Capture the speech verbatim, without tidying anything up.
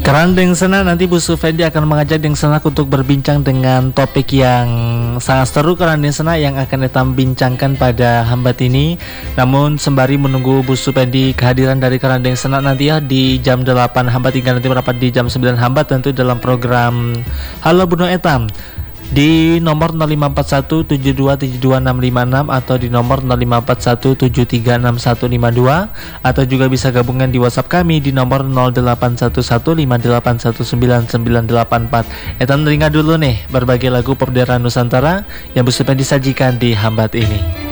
Karena Deng Sena nanti Bu Sufendi akan mengajak Deng Sena untuk berbincang dengan topik yang sangat seru karena Deng Sena yang akan kita bincangkan pada hambat ini. Namun sembari menunggu Bu Sufendi kehadiran dari Karang Deng Sena nanti ya di jam delapan hambat hingga nanti merapat di jam sembilan hambat tentu dalam program Halo Buno Etam di nomor nol lima empat satu tujuh dua tujuh dua enam lima enam atau di nomor nol lima empat satu tujuh tiga enam satu lima dua atau juga bisa gabungan di WhatsApp kami di nomor nol delapan satu satu lima delapan satu sembilan sembilan delapan empat. Etam teringat dulu nih berbagai lagu perdera Nusantara yang bisa disajikan di hambat ini.